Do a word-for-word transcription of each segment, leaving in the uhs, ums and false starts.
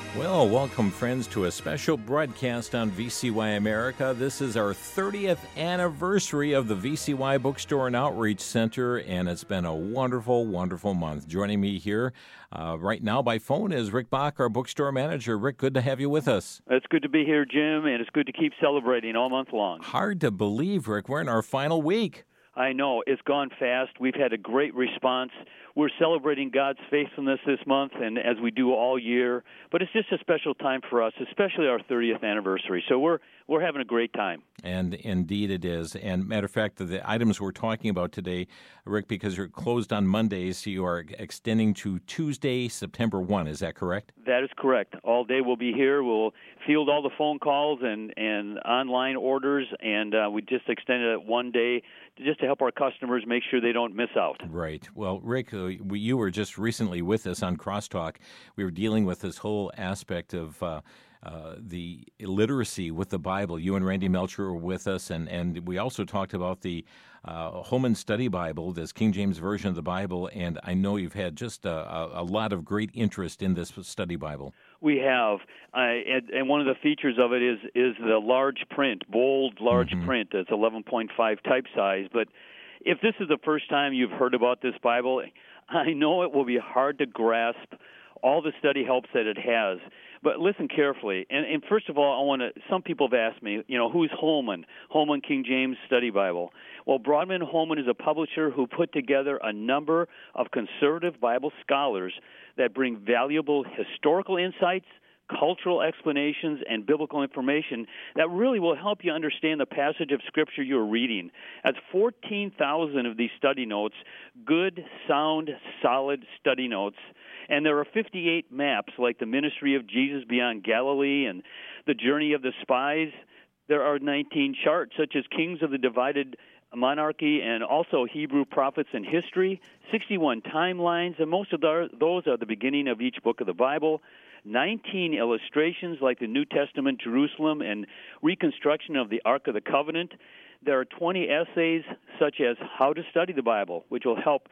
Well, welcome, friends, to a special broadcast on V C Y America. This is our thirtieth anniversary of the V C Y Bookstore and Outreach Center, and it's been a wonderful, wonderful month. Joining me here uh, right now by phone is Rick Bach, our bookstore manager. Rick, good to have you with us. It's good to be here, Jim, and it's good to keep celebrating all month long. Hard to believe, Rick. We're in our final week. I know. It's gone fast. We've had a great response. We're celebrating God's faithfulness this month, and as we do all year. But it's just a special time for us, especially our thirtieth anniversary. So we're we're having a great time. And indeed it is. And matter of fact, the items we're talking about today, Rick, because you're closed on Mondays, you are extending to Tuesday, September first. Is that correct? That is correct. All day we'll be here. We'll field all the phone calls and, and online orders, and uh, we just extended it one day just to help our customers make sure they don't miss out. Right. Well, Rick, uh, we, you were just recently with us on Crosstalk. We were dealing with this whole aspect of uh, uh, the illiteracy with the Bible. You and Randy Melcher were with us, and, and we also talked about the uh, Holman Study Bible, this King James Version of the Bible, and I know you've had just a, a, a lot of great interest in this study Bible. We have, uh, and, and one of the features of it is is the large print, bold, large mm-hmm. print. It's eleven point five type size. But if this is the first time you've heard about this Bible, I know it will be hard to grasp all the study helps that it has. But listen carefully. And, and first of all, I want to. Some people have asked me, you know, who's Holman? Holman King James Study Bible. Well, Broadman Holman is a publisher who put together a number of conservative Bible scholars that bring valuable historical insights, cultural explanations, and biblical information that really will help you understand the passage of Scripture you're reading. That's fourteen thousand of these study notes, good, sound, solid study notes. And there are fifty-eight maps, like the ministry of Jesus beyond Galilee and the journey of the spies. There are nineteen charts, such as Kings of the Divided Monarchy and also Hebrew prophets and history, sixty-one timelines, and most of the, those are the beginning of each book of the Bible, nineteen illustrations like the New Testament Jerusalem and reconstruction of the Ark of the Covenant. There are twenty essays such as How to Study the Bible, which will help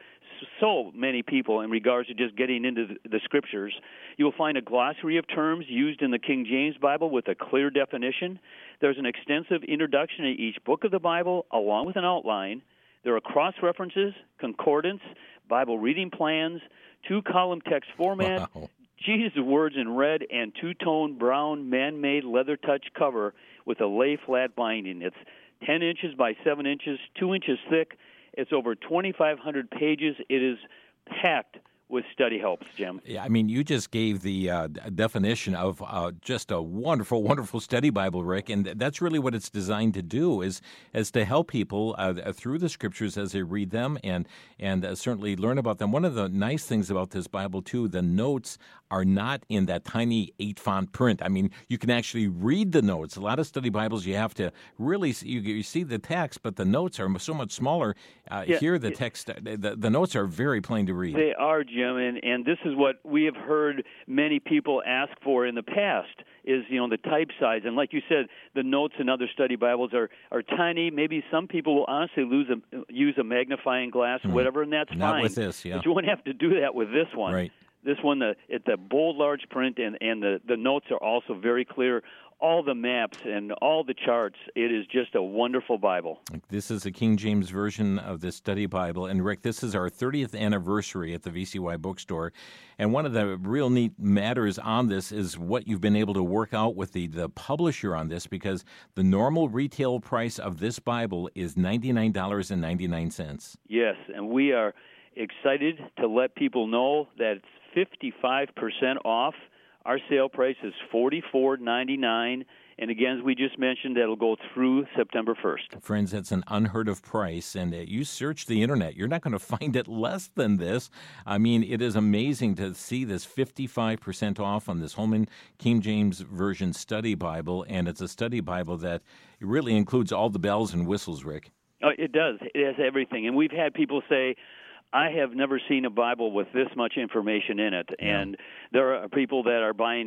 so many people in regards to just getting into the Scriptures. You'll find a glossary of terms used in the King James Bible with a clear definition. There's an extensive introduction to each book of the Bible, along with an outline. There are cross-references, concordance, Bible reading plans, two-column text format, wow. Jesus' words in red, and two-tone brown man-made leather touch cover with a lay-flat binding. It's ten inches by seven inches, two inches thick. It's over twenty-five hundred pages. It is packed with study helps, Jim. Yeah, I mean, you just gave the uh, definition of uh, just a wonderful, wonderful study Bible, Rick, and that's really what it's designed to do, is is to help people uh, through the Scriptures as they read them and and uh, certainly learn about them. One of the nice things about this Bible, too, the notes are not in that tiny eight-font print. I mean, you can actually read the notes. A lot of study Bibles, you have to really see, you, you see the text, but the notes are so much smaller. Uh, yeah, here, the text, the, the notes are very plain to read. They are, Jim, and, and this is what we have heard many people ask for in the past, is, you know, the type size. And like you said, the notes in other study Bibles are, are tiny. Maybe some people will honestly lose a, use a magnifying glass or mm. whatever, and that's Not fine. Not with this, yeah. But you won't have to do that with this one. Right. This one, the it's a bold, large print, and, and the, the notes are also very clear. All the maps and all the charts, it is just a wonderful Bible. This is a King James version of the study Bible. And, Rick, this is our thirtieth anniversary at the V C Y Bookstore. And one of the real neat matters on this is what you've been able to work out with the, the publisher on this, because the normal retail price of this Bible is ninety-nine dollars and ninety-nine cents. Yes, and we are excited to let people know that it's fifty-five percent off. Our sale price is forty-four ninety-nine, and again, as we just mentioned, that'll go through September first. Friends, that's an unheard of price, and you search the internet, you're not going to find it less than this. I mean, it is amazing to see this fifty-five percent off on this Holman King James Version Study Bible, and it's a study Bible that really includes all the bells and whistles, Rick. Oh, it does. It has everything, and we've had people say, I have never seen a Bible with this much information in it. Yeah. And there are people that are buying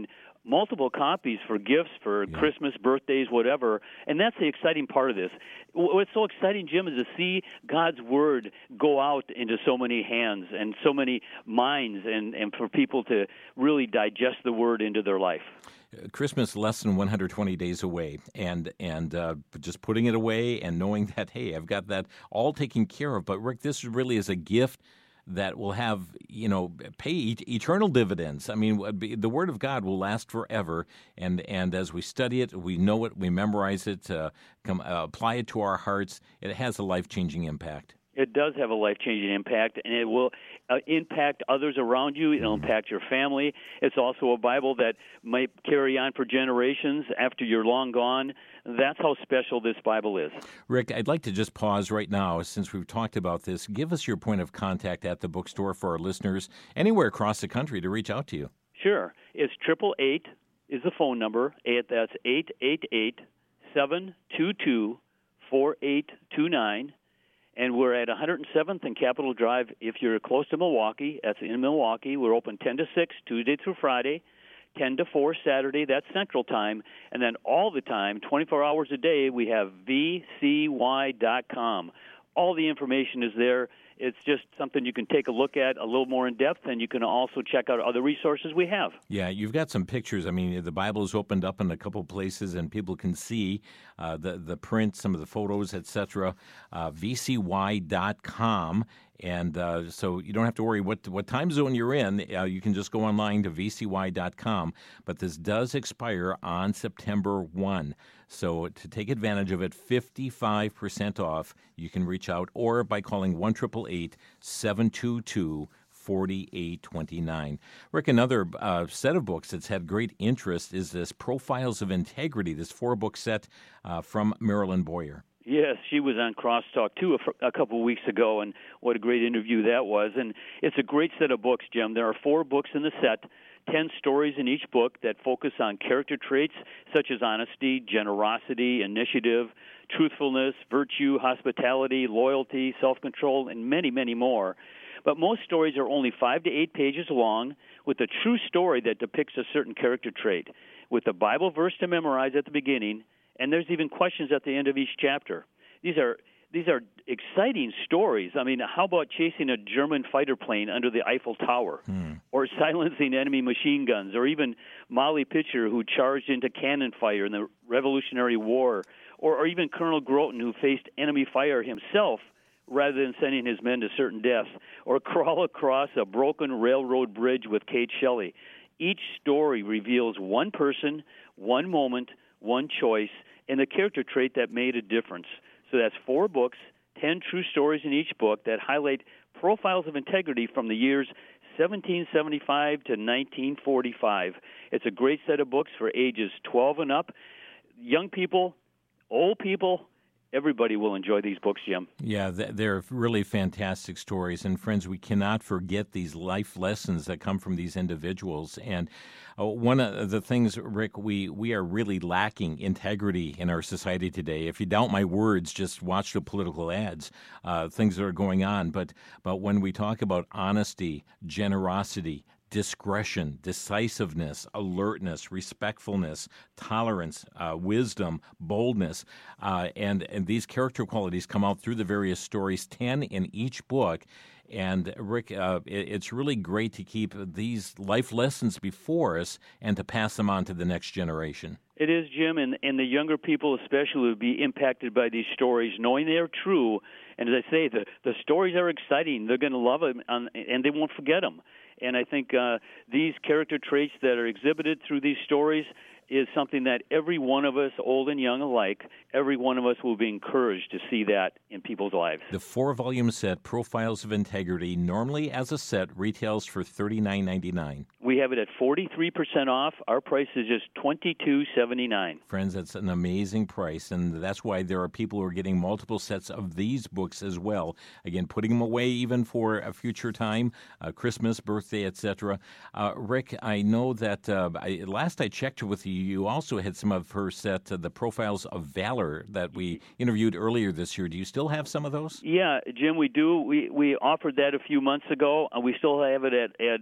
multiple copies for gifts, for yeah. Christmas, birthdays, whatever. And that's the exciting part of this. What's so exciting, Jim, is to see God's Word go out into so many hands and so many minds, and, and for people to really digest the Word into their life. Christmas less than one hundred twenty days away, and and uh, just putting it away and knowing that, hey, I've got that all taken care of. But, Rick, this really is a gift that will have, you know, pay et- eternal dividends. I mean, the Word of God will last forever, and, and as we study it, we know it, we memorize it, uh, come, uh, apply it to our hearts, it has a life-changing impact. It does have a life-changing impact, and it will uh, impact others around you. It'll impact your family. It's also a Bible that might carry on for generations after you're long gone. That's how special this Bible is. Rick, I'd like to just pause right now, since we've talked about this. Give us your point of contact at the bookstore for our listeners anywhere across the country to reach out to you. Sure. It's triple eight is the phone number. That's eight eight eight, seven two two, four eight two nine. And we're at one hundred seventh and Capitol Drive. If you're close to Milwaukee, that's in Milwaukee. We're open ten to six, Tuesday through Friday, ten to four Saturday, that's Central Time. And then all the time, twenty-four hours a day, we have V C Y dot com. All the information is there. It's just something you can take a look at a little more in depth, and you can also check out other resources we have. Yeah, you've got some pictures. I mean, the Bible is opened up in a couple places, and people can see uh, the the print, some of the photos, et cetera. Uh, V C Y dot com. And uh, so you don't have to worry what what time zone you're in. Uh, you can just go online to V C Y dot com. But this does expire on September first. So to take advantage of it, fifty-five percent off, you can reach out or by calling one eight eight eight, seven two two, four eight two nine. Rick, another uh, set of books that's had great interest is this Profiles of Integrity, this four-book set uh, from Marilyn Boyer. Yes, she was on Crosstalk, too, a, a couple of weeks ago, and what a great interview that was. And it's a great set of books, Jim. There are four books in the set, ten stories in each book that focus on character traits such as honesty, generosity, initiative, truthfulness, virtue, hospitality, loyalty, self-control, and many, many more. But most stories are only five to eight pages long with a true story that depicts a certain character trait, with a Bible verse to memorize at the beginning, and there's even questions at the end of each chapter. These are these are exciting stories. I mean, how about chasing a German fighter plane under the Eiffel Tower, hmm. or silencing enemy machine guns, or even Molly Pitcher, who charged into cannon fire in the Revolutionary War, or, or even Colonel Groton, who faced enemy fire himself rather than sending his men to certain deaths, or crawl across a broken railroad bridge with Kate Shelley. Each story reveals one person, one moment, one choice, and a character trait that made a difference. So that's four books, ten true stories in each book that highlight profiles of integrity from the years seventeen seventy-five to nineteen forty-five. It's a great set of books for ages twelve and up. Young people, old people, everybody will enjoy these books, Jim. Yeah, they're really fantastic stories. And friends, we cannot forget these life lessons that come from these individuals. And uh, one of the things, Rick, we, we are really lacking integrity in our society today. If you doubt my words, just watch the political ads, uh, things that are going on. But, but when we talk about honesty, generosity, discretion, decisiveness, alertness, respectfulness, tolerance, uh, wisdom, boldness, uh, and, and these character qualities come out through the various stories, ten in each book. And, Rick, uh, it, it's really great to keep these life lessons before us and to pass them on to the next generation. It is, Jim, and, and the younger people especially will be impacted by these stories, knowing they are true. And as I say, the, the stories are exciting. They're going to love them, and, and they won't forget them. And I think uh, these character traits that are exhibited through these stories is something that every one of us, old and young alike, every one of us will be encouraged to see that in people's lives. The four-volume set, Profiles of Integrity, normally as a set, retails for thirty-nine ninety-nine. We have it at forty-three percent off. Our price is just twenty-two seventy-nine. Friends, that's an amazing price, and that's why there are people who are getting multiple sets of these books as well. Again, putting them away even for a future time, uh, Christmas, birthday, et cetera. Uh, Rick, I know that uh, I, last I checked with you, you also had some of her set, uh, the Profiles of Valor, that we interviewed earlier this year. Do you still have some of those? Yeah, Jim, we do. We we offered that a few months ago, and we still have it at, at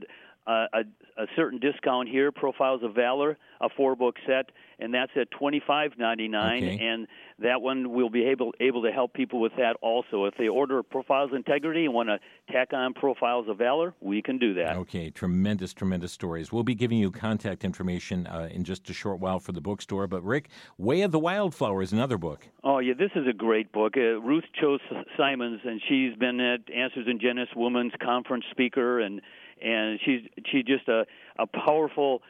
uh, a, a certain discount here, Profiles of Valor, a four-book set, and that's at twenty-five ninety-nine. Okay. And that one we'll be able able to help people with that also. If they order Profiles of Integrity and want to tack on Profiles of Valor, we can do that. Okay, tremendous, tremendous stories. We'll be giving you contact information uh, in just a short while for the bookstore. But, Rick, Way of the Wildflower is another book. Oh, yeah, this is a great book. Uh, Ruth Cho Simons, and she's been at Answers in Genesis Women's Conference speaker, and and she's she's just a, a powerful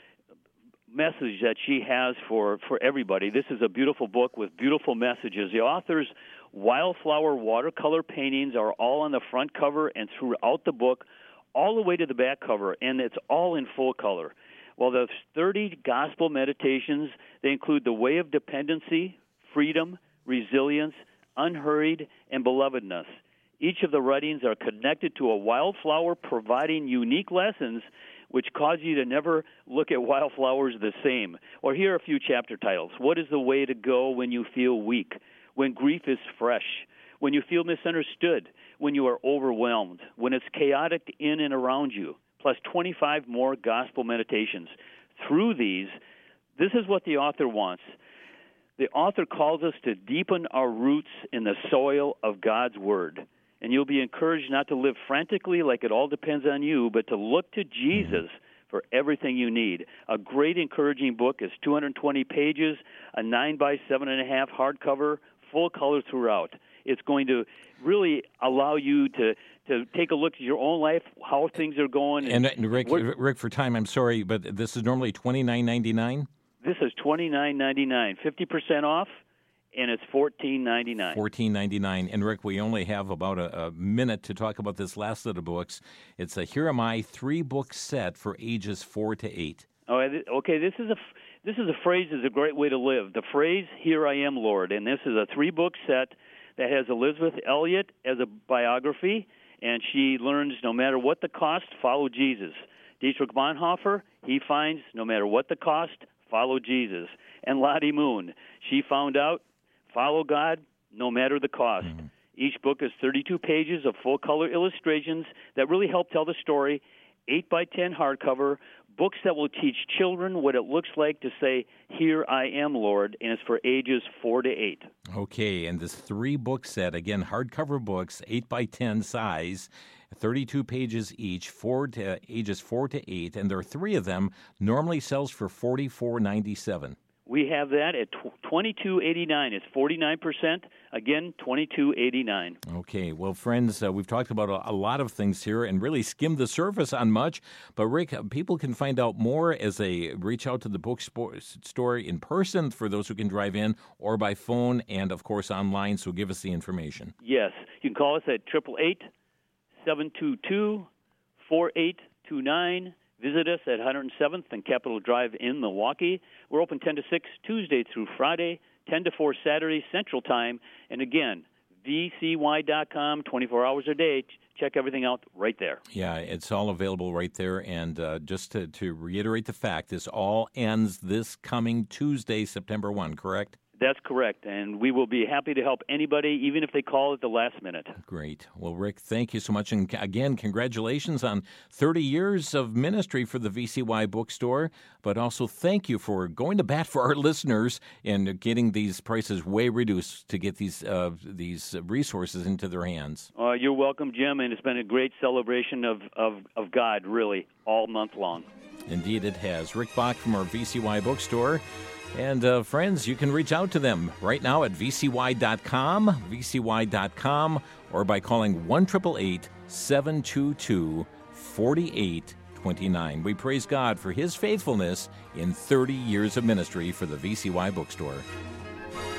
message that she has for, for everybody. This is a beautiful book with beautiful messages. The author's wildflower watercolor paintings are all on the front cover and throughout the book, all the way to the back cover, and it's all in full color. Well, the thirty gospel meditations, they include the way of dependency, freedom, resilience, unhurried, and belovedness. Each of the writings are connected to a wildflower, providing unique lessons which cause you to never look at wildflowers the same. Or here are a few chapter titles. What is the way to go when you feel weak, when grief is fresh, when you feel misunderstood, when you are overwhelmed, when it's chaotic in and around you, plus twenty-five more gospel meditations. Through these, this is what the author wants. The author calls us to deepen our roots in the soil of God's Word. And you'll be encouraged not to live frantically like it all depends on you, but to look to Jesus for everything you need. A great encouraging book is two hundred twenty pages, a nine by seven and a half hardcover, full color throughout. It's going to really allow you to, to take a look at your own life, how things are going. And, and Rick, Rick, for time, I'm sorry, but this is normally twenty-nine ninety-nine? This is twenty-nine ninety-nine, fifty percent off. And it's fourteen ninety-nine. fourteen ninety-nine. And, Rick, we only have about a, a minute to talk about this last set of books. It's a Here Am I three-book set for ages four to eight. Oh, okay. This is a this is a phrase is a great way to live. The phrase "Here I am, Lord," and this is a three-book set that has Elizabeth Elliot as a biography, and she learns no matter what the cost, follow Jesus. Dietrich Bonhoeffer, he finds no matter what the cost, follow Jesus. And Lottie Moon, she found out, follow God no matter the cost. Mm-hmm. Each book is thirty-two pages of full-color illustrations that really help tell the story, eight by ten hardcover, books that will teach children what it looks like to say, "Here I am, Lord," and it's for ages four to eight. Okay, and this three-book set, again, hardcover books, eight by ten size, thirty-two pages each, four to ages four to eight, and there are three of them, normally sells for forty-four ninety-seven. We have that at twenty-two eighty-nine. It's forty-nine percent. Again, twenty-two eighty-nine. Okay. Well, friends, uh, we've talked about a, a lot of things here and really skimmed the surface on much. But, Rick, uh, people can find out more as they reach out to the bookstore in person for those who can drive in, or by phone and, of course, online. So give us the information. Yes. You can call us at eight eight eight, seven two two, four eight two nine. Visit us at one hundred seventh and Capitol Drive in Milwaukee. We're open ten to six Tuesday through Friday, ten to four Saturday Central Time. And again, V C Y dot com, twenty-four hours a day. Check everything out right there. Yeah, it's all available right there. And uh, just to, to reiterate the fact, this all ends this coming Tuesday, September first, correct? That's correct, and we will be happy to help anybody, even if they call at the last minute. Great. Well, Rick, thank you so much. And again, congratulations on thirty years of ministry for the V C Y Bookstore, but also thank you for going to bat for our listeners and getting these prices way reduced to get these uh, these resources into their hands. Uh, you're welcome, Jim, and it's been a great celebration of, of, of God, really, all month long. Indeed it has. Rick Bach from our V C Y Bookstore. And, uh, friends, you can reach out to them right now at V C Y dot com, V C Y dot com, or by calling one eight eight eight, seven two two, four eight two nine. We praise God for His faithfulness in thirty years of ministry for the V C Y Bookstore.